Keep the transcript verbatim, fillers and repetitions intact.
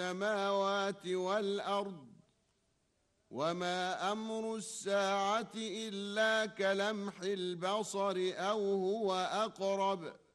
السماوات والأرض وما أمر الساعة إلا كلمح البصر أو هو أقرب